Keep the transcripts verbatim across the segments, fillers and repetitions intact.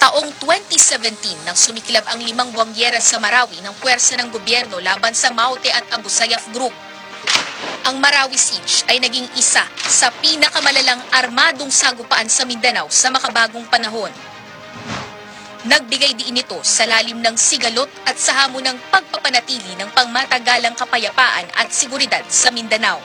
Taong twenty seventeen nang sumiklab ang limang buwangyera sa Marawi ng puwersa ng gobyerno laban sa Maute at Abu Sayyaf Group. Ang Marawi Siege ay naging isa sa pinakamalalang armadong sagupaan sa Mindanao sa makabagong panahon. Nagbigay din ito sa lalim ng sigalot at sa hamon ng pagpapanatili ng pangmatagalang kapayapaan at seguridad sa Mindanao.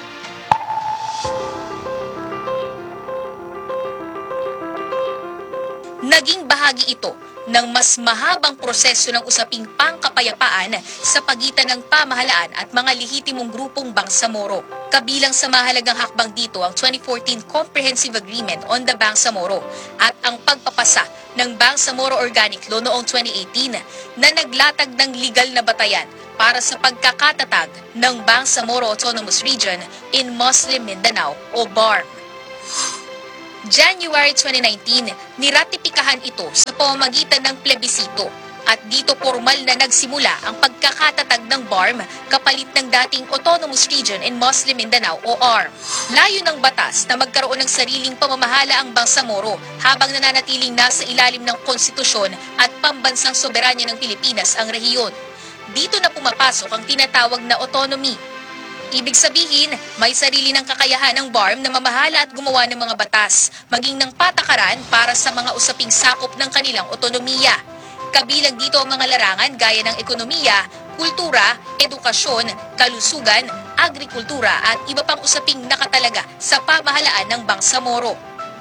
Naging bahagi ito ng mas mahabang proseso ng usaping pangkapayapaan sa pagitan ng pamahalaan at mga lehitimong grupong Bangsamoro. Kabilang sa mahalagang hakbang dito ang twenty fourteen Comprehensive Agreement on the Bangsamoro at ang pagpapasa ng Bangsamoro Organic Law noong twenty eighteen na naglatag ng legal na batayan para sa pagkakatatag ng Bangsamoro Autonomous Region in Muslim Mindanao o B A R M. January twenty nineteen, niratipikahan ito sa pamamagitan ng plebisito at dito formal na nagsimula ang pagkakatatag ng B A R M kapalit ng dating Autonomous Region in Muslim Mindanao o A R M. Layo ng batas na magkaroon ng sariling pamamahala ang Bangsamoro habang nananatiling nasa ilalim ng konstitusyon at pambansang soberanya ng Pilipinas ang rehiyon. Dito na pumapasok ang tinatawag na autonomy. Ibig sabihin, may sarili ng kakayahan ng B A R M na mamahala at gumawa ng mga batas, maging ng patakaran para sa mga usaping sakop ng kanilang otonomiya. Kabilang dito ang mga larangan gaya ng ekonomiya, kultura, edukasyon, kalusugan, agrikultura at iba pang usaping nakatalaga sa pamahalaan ng Bangsamoro.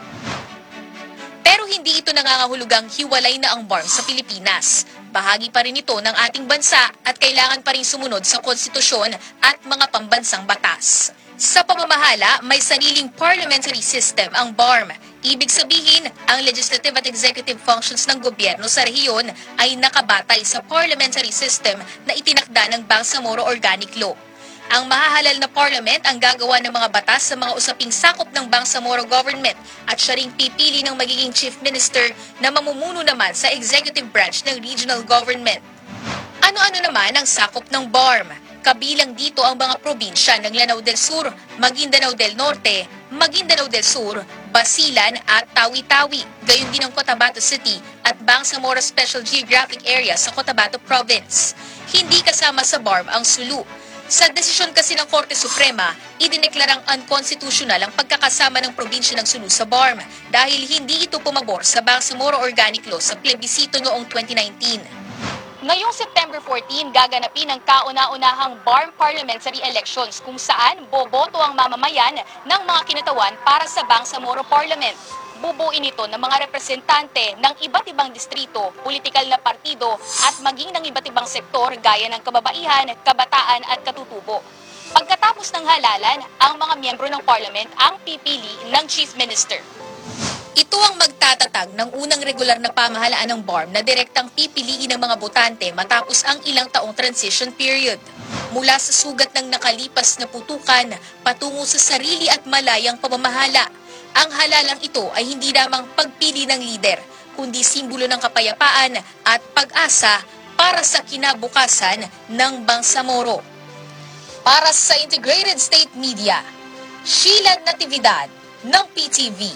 Pero hindi ito nangangahulugang hiwalay na ang B A R M sa Pilipinas. Bahagi pa rin ito ng ating bansa at kailangan pa rin sumunod sa konstitusyon at mga pambansang batas. Sa pamamahala, may sariling parliamentary system ang B A R M. Ibig sabihin, ang legislative at executive functions ng gobyerno sa rehiyon ay nakabatay sa parliamentary system na itinakda ng Bangsamoro Organic Law. Ang mahahalal na parliament ang gagawa ng mga batas sa mga usaping sakop ng Bangsamoro government at siya ring pipili ng magiging chief minister na mamumuno naman sa executive branch ng regional government. Ano-ano naman ang sakop ng B A R M? Kabilang dito ang mga probinsya ng Lanao del Sur, Maguindanao del Norte, Maguindanao del Sur, Basilan at Tawi-Tawi, gayon din ang Cotabato City at Bangsamoro Special Geographic Area sa Cotabato Province. Hindi kasama sa B A R M ang Sulu. Sa desisyon kasi ng Korte Suprema, idineklarang unconstitutional ang pagkakasama ng probinsya ng Sulu sa B A R M dahil hindi ito pumabor sa Bangsamoro Organic Law sa plebisito noong twenty nineteen. Ngayong September fourteen, gaganapin ang kauna-unahang B A R M parliamentary elections kung saan boboto ang mamamayan ng mga kinatawan para sa Bangsamoro Parliament. Bubuin ito ng mga representante ng iba't ibang distrito, politikal na partido at maging ng iba't ibang sektor gaya ng kababaihan, kabataan at katutubo. Pagkatapos ng halalan, ang mga miyembro ng parliament ang pipili ng chief minister. Ito ang magtatatag ng unang regular na pamahalaan ng B A R M na direktang pipiliin ng mga botante matapos ang ilang taong transition period. Mula sa sugat ng nakalipas na putukan patungo sa sarili at malayang pamamahala. Ang halalang ito ay hindi lamang pagpili ng lider, kundi simbolo ng kapayapaan at pag-asa para sa kinabukasan ng Bangsamoro. Para sa Integrated State Media, Sheila Natividad ng P T V.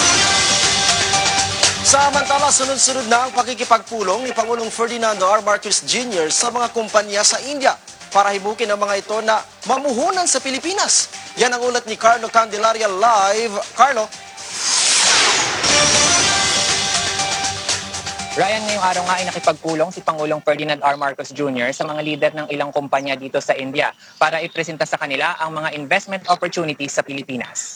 Samantala, sunod-sunod na ang pakikipagpulong ni Pangulong Ferdinando R. Marcos Junior sa mga kumpanya sa India para himukin ang mga ito na mamuhunan sa Pilipinas. Yan ang ulat ni Carlo Candelaria live. Carlo? Ryan, ngayong araw nga ay nakipagpulong si Pangulong Ferdinand R. Marcos Junior sa mga lider ng ilang kumpanya dito sa India para ipresenta sa kanila ang mga investment opportunities sa Pilipinas.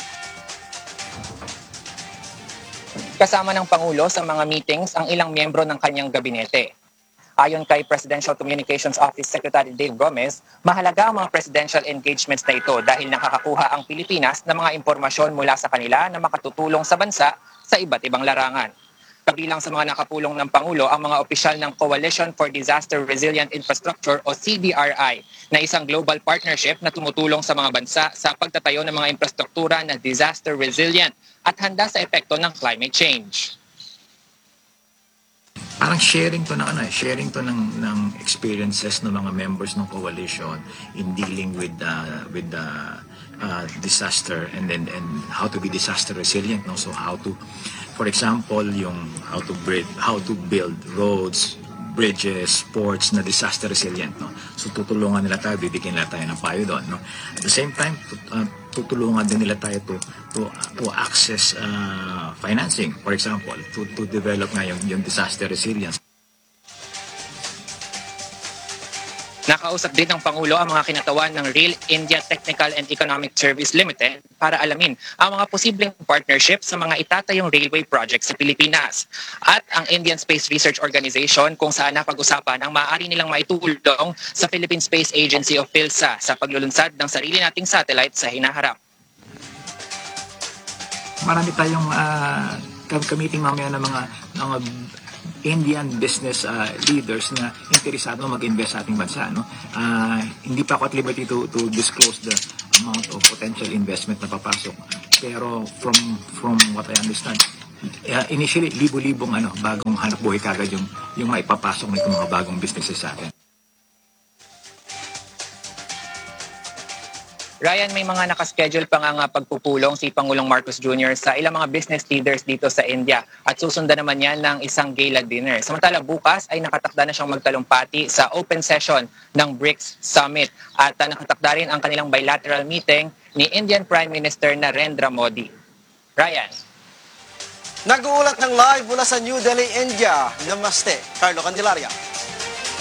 Kasama ng Pangulo sa mga meetings ang ilang miyembro ng kanyang gabinete. Ayon kay Presidential Communications Office Secretary Dave Gomez, mahalaga ang mga presidential engagements na ito dahil nakakakuha ang Pilipinas ng mga impormasyon mula sa kanila na makatutulong sa bansa sa iba't ibang larangan. Kabilang sa mga nakapulong ng Pangulo ang mga opisyal ng Coalition for Disaster Resilient Infrastructure o C D R I na isang global partnership na tumutulong sa mga bansa sa pagtatayo ng mga infrastruktura na disaster resilient at handa sa epekto ng climate change. Parang sharing to ng ano, sharing to ng ng experiences ng mga members ng coalition in dealing with uh, with the uh, disaster and then and how to be disaster resilient, no? So how to For example, yung how to build, how to build roads, bridges, ports na disaster resilient, no? So tutulungan nila tayo, bibigyan nila tayo ng payo doon, no? At the same time, tut- uh, tutulungan din nila tayo to to to access uh, financing, for example, to to develop nga yung, yung disaster resilience. Nakausap din ng Pangulo ang mga kinatawan ng Rail India Technical and Economic Service Limited para alamin ang mga posibleng partnership sa mga itatayong railway projects sa Pilipinas. At ang Indian Space Research Organization kung saan napag-usapan ang maaari nilang maitulong sa Philippine Space Agency o PhilSA sa paglulunsad ng sarili nating satellite sa hinaharap. Marami tayong uh, kamiting mamaya ng mga mga Indian business uh, leaders na interesado mag-invest sa ating bansa, no? Uh, hindi pa ako at liberty to, to disclose the amount of potential investment na papasok. Pero from from what I understand, uh, initially libo-libong ano, bagong hanap buhay kagad yung yung maipapasok ng mga bagong businesses sa atin. Ryan, may mga nakaschedule pa nga nga pagpupulong si Pangulong Marcos Junior sa ilang mga business leaders dito sa India at susundan naman yan ng isang gala dinner. Samantala bukas ay nakatakda na siyang magtalumpati sa open session ng BRICS Summit at uh, nakatakda rin ang kanilang bilateral meeting ni Indian Prime Minister Narendra Modi. Ryan. Nag-uulat ng live mula sa New Delhi, India. Namaste, Carlo Candelaria.